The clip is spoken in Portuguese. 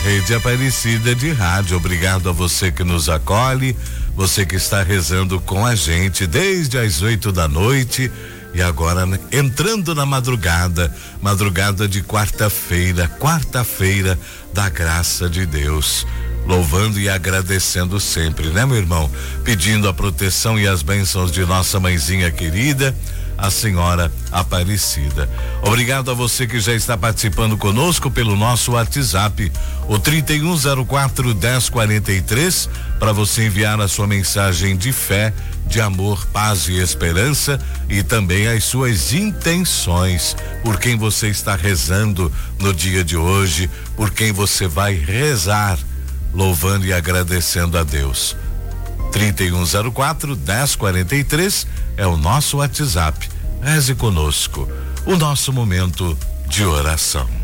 Rede Aparecida de Rádio. Obrigado a você que nos acolhe, você que está rezando com a gente desde as 8 da noite e agora entrando na madrugada de quarta-feira da graça de Deus. Louvando e agradecendo sempre, né, meu irmão? Pedindo a proteção e as bênçãos de nossa mãezinha querida, a Senhora Aparecida. Obrigado a você que já está participando conosco pelo nosso WhatsApp, o 3104-1043, para você enviar a sua mensagem de fé, de amor, paz e esperança e também as suas intenções, por quem você está rezando no dia de hoje, por quem você vai rezar, louvando e agradecendo a Deus. 3104-1043 é o nosso WhatsApp. Reze conosco, o nosso momento de oração.